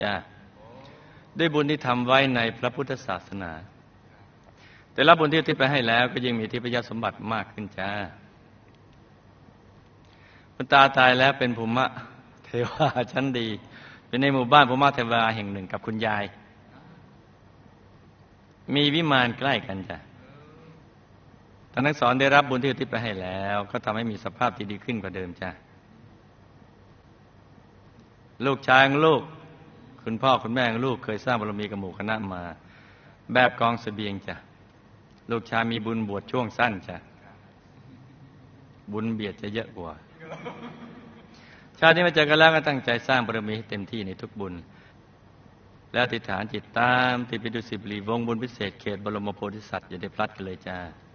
จ้าด้วยบุญที่ทำไว้ในพระพุทธศาสนาแต่ละบุญที่อุทิศไปให้แล้วก็ยิ่งมีทิพยสมบัติมากขึ้นจ้าคุณตาตายแล้วเป็นภูมิเทวาชั้นดีเป็นในหมู่บ้านภูมิเทวาแห่งหนึ่งกับคุณยายมีวิมานใกล้กันจ้ะท่านทั้งสองได้รับบุญที่อุทิศไปให้แล้วก็ทำให้มีสภาพที่ดีขึ้นกว่าเดิมจ้ะลูกชายของลูกคุณพ่อคุณแม่ของลูกเคยสร้างบารมีกับหมู่คณะมาแบบกองเสบียงจ้ะลูกชายมีบุญบวชช่วงสั้นจ้ะบุญเบียดจะเยอะกว่าชาตินี้มาเจอกันแล้วก็ตั้งใจสร้างบารมีให้เต็มที่ในทุกบุญแล้วอธิษฐานจิตตามติดไปดู10 บุรีวงบุญพิเศษเขตบรมโพธิสัตว์อย่าได้พลัดกันเลยจ้า